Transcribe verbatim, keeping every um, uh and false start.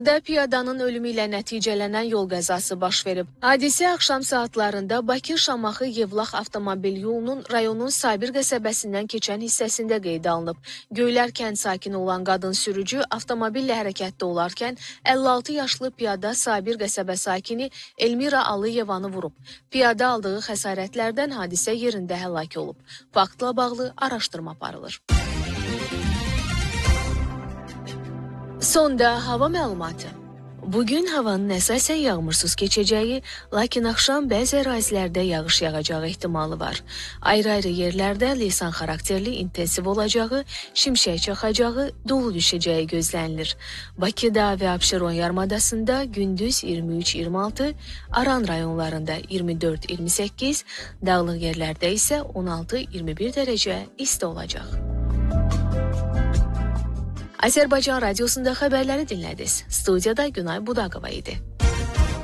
Da piyadanın ölümü ilə nəticələnən yol qəzası baş verib. Hadisə axşam saatlarında Bakı-Şamaxı Yevlax avtomobil yolunun rayonun Sabir qəsəbəsindən keçən hissəsində qeydə alınıb. Göylər kənd sakini olan qadın sürücü avtomobillə hərəkətdə olarkən əlli altı yaşlı piyada Sabir qəsəbə sakini Elmira Alıyevanı vurub. Piyada aldığı xəsarətlərdən hadisə yerində həlak olub. Faktla bağlı araşdırma aparılır. Sonda hava məlumatı. Bugün havanın əsasən yağmursuz keçəcəyi, lakin axşam bəzi ərazilərdə yağış yağacağı ehtimalı var. Ayrı-ayrı yerlərdə leysan xarakterli intensiv olacağı, şimşək çaxacağı, dolu düşəcəyi gözlənilir. Bakıda və Abşeron yarımadasında gündüz iyirmi üç iyirmi altı, Aran rayonlarında iyirmi dörd iyirmi səkkiz, dağlıq yerlərdə isə on altı iyirmi bir dərəcə isti olacaq. Azərbaycan Radiosunda xəbərləri dinlədiniz. Studiyada Günay Budaqova idi.